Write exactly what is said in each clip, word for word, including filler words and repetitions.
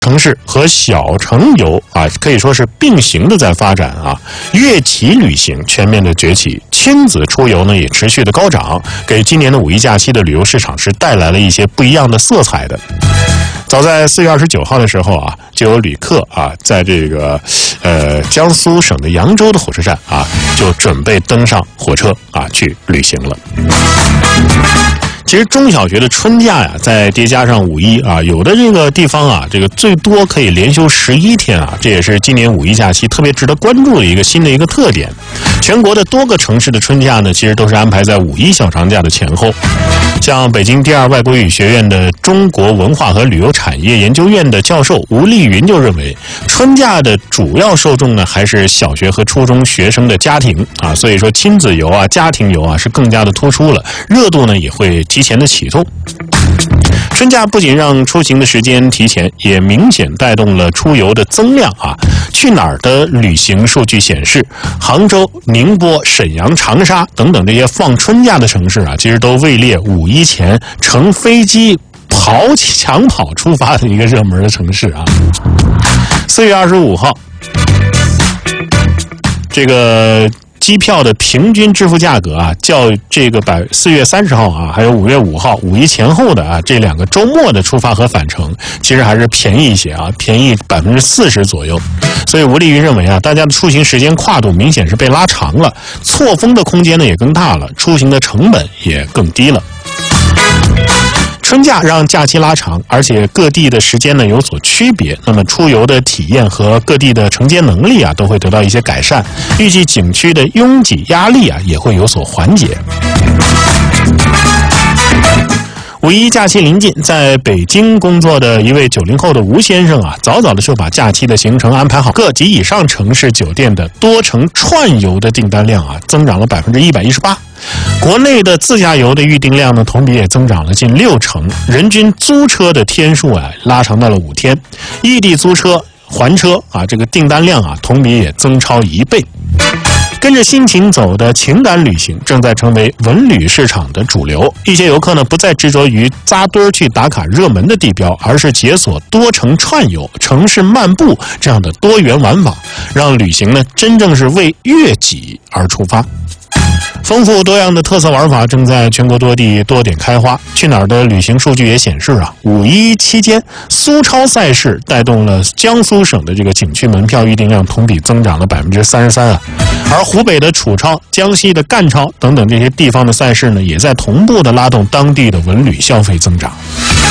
城市和小城游啊，可以说是并行的在发展啊。越骑旅行全面的崛起，亲子出游呢也持续的高涨，给今年的五一假期的旅游市场是带来了一些不一样的色彩的。早在四月二十九号的时候啊，就有旅客啊，在这个呃江苏省的扬州的火车站啊，就准备登上火车啊去旅行了。其实中小学的春假呀，再叠加上五一啊，有的这个地方啊，这个最多可以连休十一天啊，这也是今年五一假期特别值得关注的一个新的一个特点。全国的多个城市的春假呢，其实都是安排在五一小长假的前后。像北京第二外国语学院的中国文化和旅游产业研究院的教授吴丽云就认为，春假的主要受众呢还是小学和初中学生的家庭啊，所以说亲子游啊、家庭游啊是更加的突出了，热度呢也会提前的启动。春假不仅让出行的时间提前，也明显带动了出游的增量啊。去哪儿的旅行数据显示，杭州、宁波、沈阳、长沙等等这些放春假的城市啊，其实都位列五一前乘飞机跑抢跑出发的一个热门的城市啊。四月二十五号，这个机票的平均支付价格啊，较这个百四月三十号啊，还有五月五号五一前后的啊这两个周末的出发和返程，其实还是便宜一些啊，便宜百分之四十左右。所以吴丽云认为啊，大家的出行时间跨度明显是被拉长了，错峰的空间呢也更大了，出行的成本也更低了。春假让假期拉长，而且各地的时间呢有所区别，那么出游的体验和各地的承接能力啊都会得到一些改善，预计景区的拥挤压力啊也会有所缓解。五一假期临近，在北京工作的一位九零后的吴先生啊，早早的就把假期的行程安排好，各级以上城市酒店的多城串游的订单量啊，增长了百分之一百一十八。国内的自驾游的预订量呢，同比也增长了近六成，人均租车的天数啊，拉长到了五天，异地租车、还车啊，这个订单量啊，同比也增超一倍。跟着心情走的情感旅行正在成为文旅市场的主流，一些游客呢不再执着于扎堆儿去打卡热门的地标，而是解锁多城串游、城市漫步这样的多元玩法，让旅行呢真正是为悦己而出发。丰富多样的特色玩法正在全国多地多点开花。去哪儿的旅行数据也显示啊，五一期间苏超赛事带动了江苏省的这个景区门票预订量同比增长了百分之三十三啊，而湖北的楚超、江西的赣超等等这些地方的赛事呢，也在同步的拉动当地的文旅消费增长。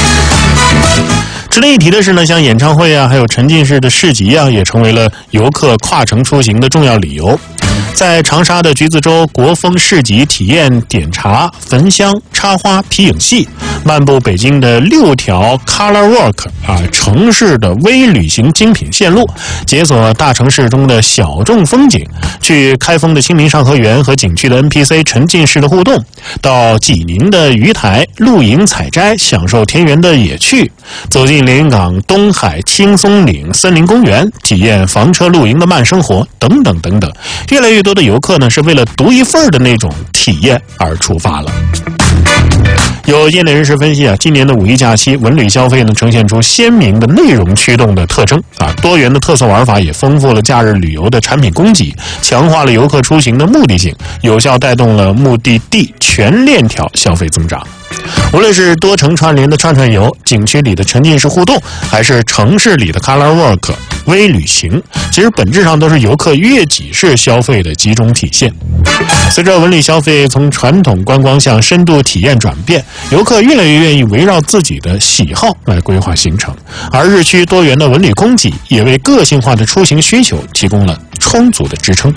值得一提的是呢，像演唱会啊，还有沉浸式的市集啊，也成为了游客跨城出行的重要理由。在长沙的橘子洲国风市集体验点茶、焚香、插花、皮影戏，漫步北京的六条 Color Walk 啊，城市的微旅行精品线路，解锁大城市中的小众风景，去开封的清明上河园和景区的 N P C 沉浸式的互动，到济宁的鱼台露营采摘，享受田园的野趣，走进连云港东海青松岭森林公园，体验房车露营的慢生活，等等等等。越来越多的游客呢，是为了独一份的那种体验而出发了。有业内人士分析啊，今年的五一假期文旅消费呢，呈现出鲜明的内容驱动的特征啊，多元的特色玩法也丰富了假日旅游的产品供给，强化了游客出行的目的性，有效带动了目的地全链条消费增长。无论是多城串联的串串游、景区里的沉浸式互动，还是城市里的 Color Walk 微旅行，其实本质上都是游客悦己式消费的集中体现。随着文旅消费从传统观光向深度体验转变，游客越来越愿意围绕自己的喜好来规划行程，而日趋多元的文旅供给也为个性化的出行需求提供了充足的支撑。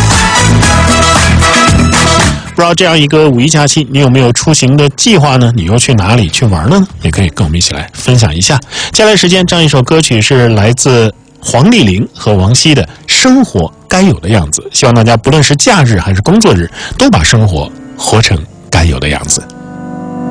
不知道这样一个五一假期，你有没有出行的计划呢？你又去哪里去玩了呢？也可以跟我们一起来分享一下。接下来时间，这样一首歌曲是来自黄丽玲和王晰的《生活该有的样子》，希望大家不论是假日还是工作日，都把生活活成该有的样子。